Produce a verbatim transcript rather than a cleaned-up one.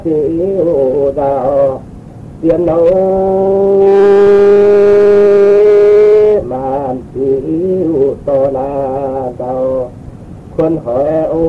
chịu đào tiền nấu màn chịu to là đào quân hỏi